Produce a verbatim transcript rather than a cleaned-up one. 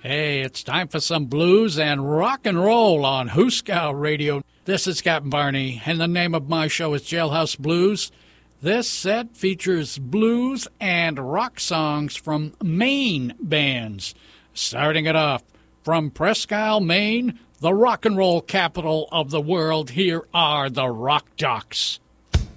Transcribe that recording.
Hey, it's time for some blues and rock and roll on Hooskow Radio. This is Captain Barney, and the name of my show is Jailhouse Blues. This set features blues and rock songs from Maine bands. Starting it off, from Presque Isle, Maine, the rock and roll capital of the world, here are the Rock Jocks.